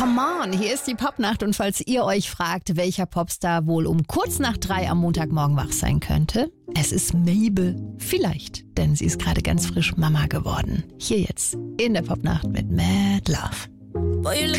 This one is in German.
Come on, hier ist die Popnacht und falls ihr euch fragt, welcher Popstar wohl um kurz nach 3 am Montagmorgen wach sein könnte, es ist Mabel. Vielleicht, denn sie ist gerade ganz frisch Mama geworden. Hier jetzt in der Popnacht mit Mad Love. Boy,